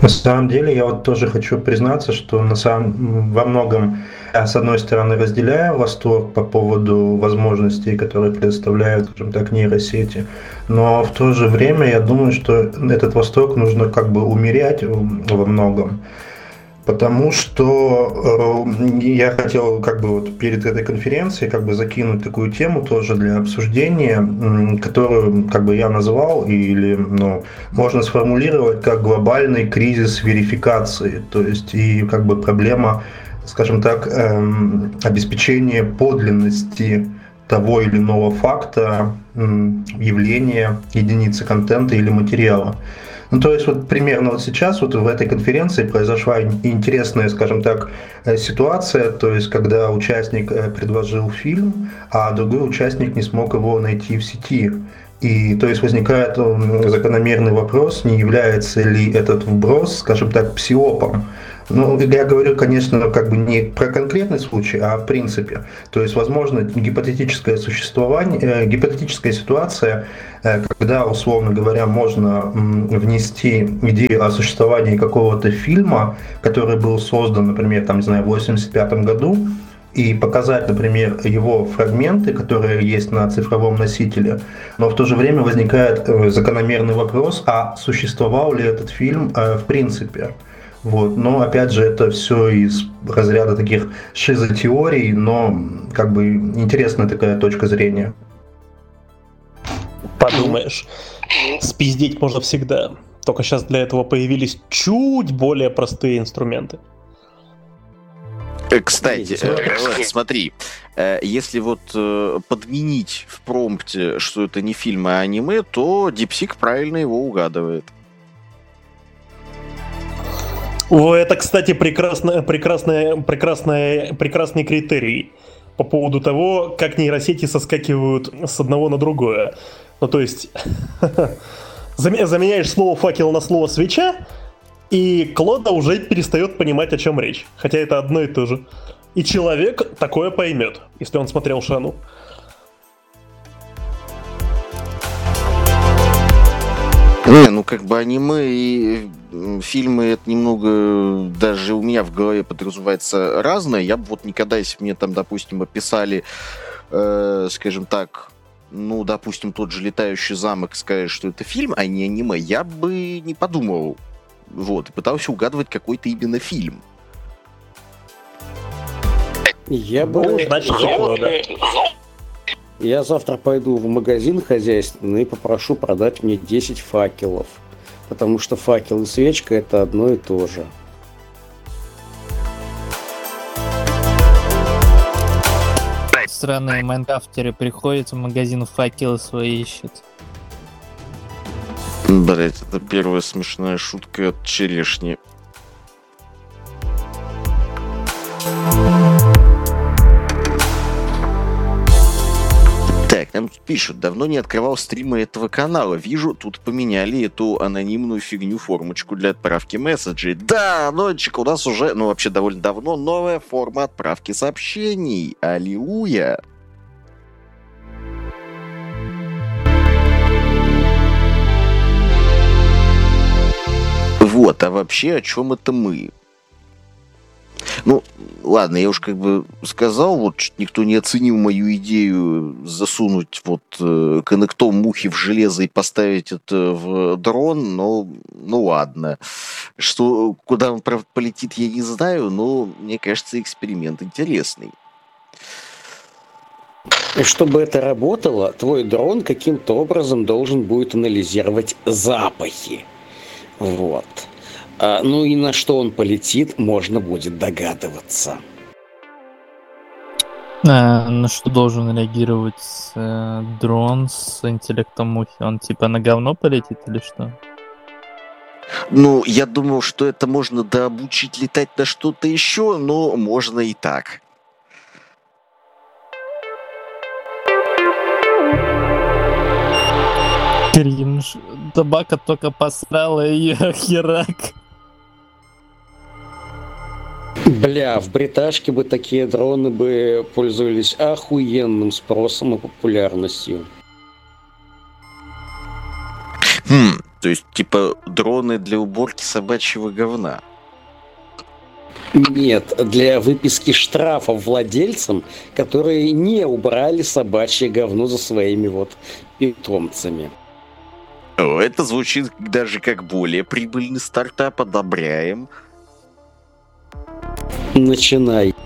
На самом деле, я вот тоже хочу признаться, что во многом я, с одной стороны, разделяю восторг по поводу возможностей, которые предоставляют, скажем так, нейросети, но в то же время я думаю, что этот восторг нужно как бы умерять во многом. Потому что я хотел как бы вот перед этой конференцией как бы закинуть такую тему тоже для обсуждения, которую как бы я назвал или можно сформулировать как глобальный кризис верификации, то есть и как бы проблема, скажем так, обеспечения подлинности того или иного факта, явления, единицы контента или материала. Ну, то есть, вот примерно вот сейчас вот в этой конференции произошла интересная, скажем так, ситуация, то есть, когда участник предложил фильм, а другой участник не смог его найти в сети. И, то есть, возникает закономерный вопрос, не является ли этот вброс, скажем так, псиопом. Ну, я говорю, конечно, как бы не про конкретный случай, а в принципе. То есть, возможно, гипотетическая ситуация, когда, условно говоря, можно внести идею о существовании какого-то фильма, который был создан, например, там, не знаю, в 1985 году, и показать, например, его фрагменты, которые есть на цифровом носителе, но в то же время возникает закономерный вопрос, а существовал ли этот фильм в принципе? Вот. Но опять же, это все из разряда таких шизотеорий, но как бы интересная такая точка зрения. Подумаешь, спиздить можно всегда. Только сейчас для этого появились чуть более простые инструменты. Кстати, смотри, если вот подменить в промпте, что это не фильм, а аниме, то DeepSeek правильно его угадывает. О, это, кстати, прекрасный критерий по поводу того, как нейросети соскакивают с одного на другое. Ну, то есть, заменяешь слово «факел» на слово «свеча», и Клода уже перестает понимать, о чем речь. Хотя это одно и то же. И человек такое поймет, если он смотрел Шану. Не, ну как бы аниме и фильмы, это немного даже у меня в голове подразумевается разное. Я бы вот никогда, если мне там, допустим, описали, скажем так, ну, допустим, тот же «Летающий замок», сказать, что это фильм, а не аниме, я бы не подумал. Вот, и пытался угадывать какой-то именно фильм. Я завтра пойду в магазин хозяйственный и попрошу продать мне 10 факелов. Потому что факел и свечка — это одно и то же. Странные майнкрафтеры приходят в магазин, факелы свои ищут. Блять, это первая смешная шутка от черешни. Так, нам тут пишут, давно не открывал стримы этого канала. Вижу, тут поменяли эту анонимную фигню, формочку для отправки месседжей. Да, Нончик, у нас уже, вообще довольно давно, новая форма отправки сообщений. Аллилуйя! Вот, а вообще о чем это мы? Ну, ладно, я уж как бы сказал, вот никто не оценил мою идею засунуть вот коннектом мухи в железо и поставить это в дрон, но ну ладно. Что, куда он полетит, я не знаю, но мне кажется, эксперимент интересный. И чтобы это работало, твой дрон каким-то образом должен будет анализировать запахи. Вот. Ну и на что он полетит, можно будет догадываться. На что должен реагировать дрон с интеллектом мухи? Он типа на говно полетит или что? Ну, я думал, что это можно дообучить летать на что-то еще, но можно и так. Кринж. Табака только посрала и херак. Бля, в бриташке бы такие дроны бы пользовались охуенным спросом и популярностью. То есть, типа, дроны для уборки собачьего говна. Нет, для выписки штрафов владельцам, которые не убрали собачье говно за своими вот питомцами. О, это звучит даже как более прибыльный стартап, одобряем. Начинай.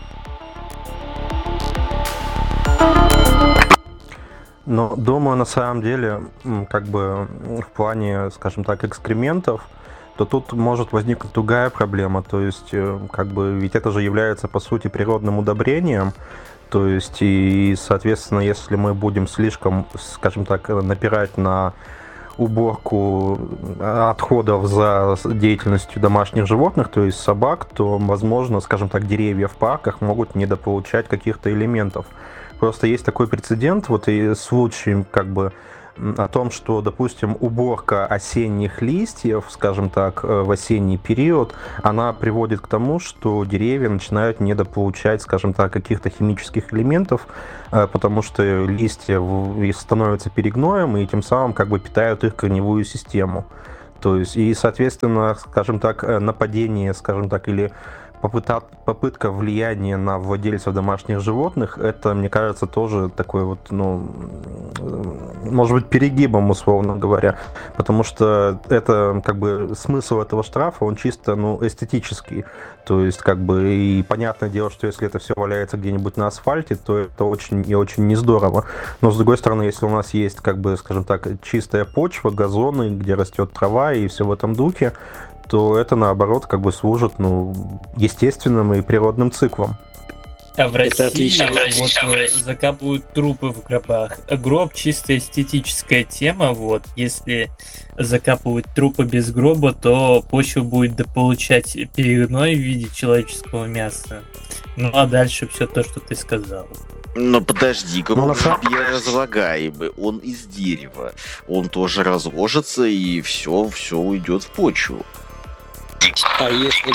Но думаю, на самом деле, как бы в плане, скажем так, экскрементов, то тут может возникнуть другая проблема. То есть, как бы, ведь это же является, по сути, природным удобрением. То есть, и, соответственно, если мы будем слишком, скажем так, напирать на уборку отходов за деятельностью домашних животных, то есть собак, то, возможно, скажем так, деревья в парках могут недополучать каких-то элементов. Просто есть такой прецедент, вот и случай, как бы, о том, что, допустим, уборка осенних листьев, скажем так, в осенний период, она приводит к тому, что деревья начинают недополучать, скажем так, каких-то химических элементов, потому что листья становятся перегноем и тем самым как бы питают их корневую систему. То есть, и, соответственно, скажем так, нападение, скажем так, или попытка влияния на владельцев домашних животных, это, мне кажется, тоже такой вот, ну, может быть, перегибом, условно говоря, потому что это, как бы, смысл этого штрафа, он чисто, ну, эстетический, то есть, как бы, и понятное дело, что если это все валяется где-нибудь на асфальте, то это очень и очень не здорово, но, с другой стороны, если у нас есть, как бы, скажем так, чистая почва, газоны, где растет трава и все в этом духе, то это, наоборот, как бы служит, ну, естественным и природным циклом. А в России закапывают трупы в гробах. Гроб чисто эстетическая тема, вот. Если закапывать трупы без гроба, то почва будет дополучать перегной в виде человеческого мяса. Ну а дальше все то, что ты сказал. Но подожди, гроб же биоразлагаемый, он из дерева. Он тоже разложится, и все уйдет в почву. А если...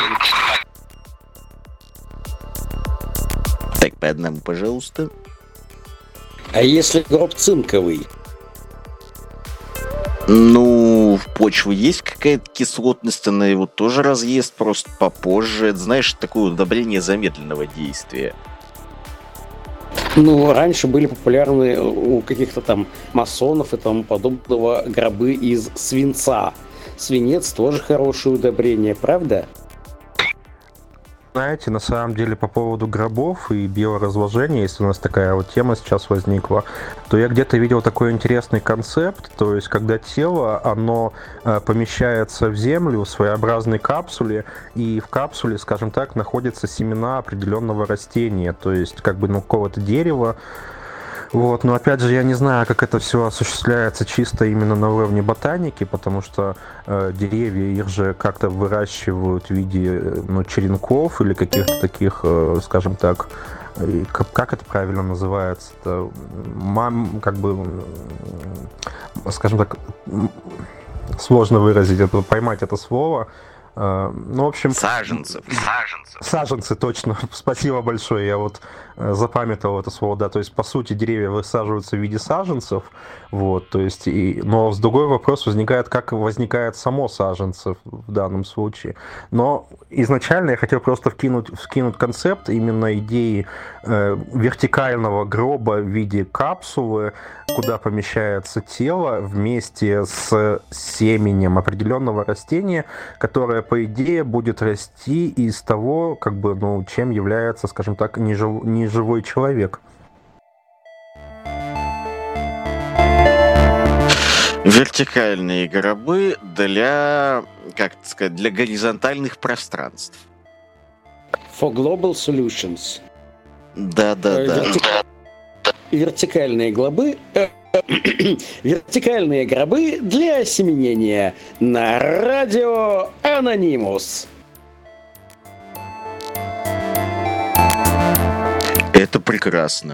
Так, по одному, пожалуйста. А если гроб цинковый? Ну, в почве есть какая-то кислотность, она его тоже разъест, просто попозже. Это, знаешь, такое удобрение замедленного действия. Ну, раньше были популярны у каких-то там масонов и тому подобного гробы из свинца. Свинец тоже хорошее удобрение, правда? Знаете, на самом деле, по поводу гробов и биоразложения, если у нас такая вот тема сейчас возникла, то я где-то видел такой интересный концепт, то есть когда тело, оно помещается в землю в своеобразной капсуле, и в капсуле, скажем так, находятся семена определенного растения, то есть как бы, ну, какого-то дерева. Вот, но опять же, я не знаю, как это все осуществляется чисто именно на уровне ботаники, потому что деревья, их же как-то выращивают в виде, ну, черенков или каких-то таких, скажем так, как это правильно называется, как бы, скажем так, сложно выразить это, поймать это слово. Ну, в общем... Саженцы, точно. Спасибо большое. Я вот запамятовал это слово, да. То есть, по сути, деревья высаживаются в виде саженцев. Вот, то есть, но с другой вопрос возникает, как возникает само саженцев в данном случае. Но изначально я хотел просто вкинуть концепт именно идеи вертикального гроба в виде капсулы, куда помещается тело вместе с семенем определенного растения, которое, по идее, будет расти из того, как бы, ну, чем является, скажем так, неживой человек. Вертикальные гробы для, как сказать, для горизонтальных пространств. For global solutions. Да. Вертикальные гробы... Вертикальные гробы для осеменения на радио Анонимус. Это прекрасно.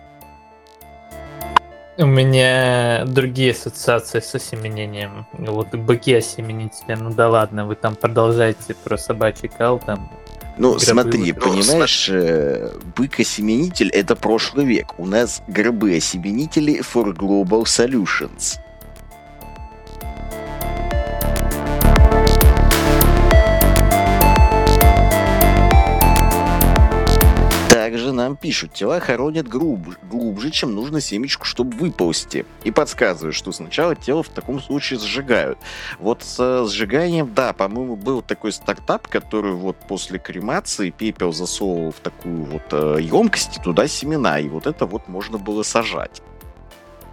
У меня другие ассоциации с осеменением. Вот быки осеменители, ну да ладно, вы там продолжайте про собачий кал там. Ну, смотри, понимаешь, бык-осеменитель — это прошлый век. У нас гробы-осеменители for global solutions. также нам пишут, тела хоронят глубже, чем нужно семечку, чтобы выползти. И подсказывают, что сначала тело в таком случае сжигают. Вот с сжиганием, да, по-моему, был такой стартап, который вот после кремации пепел засовывал в такую вот емкость, и туда семена, и вот это вот можно было сажать.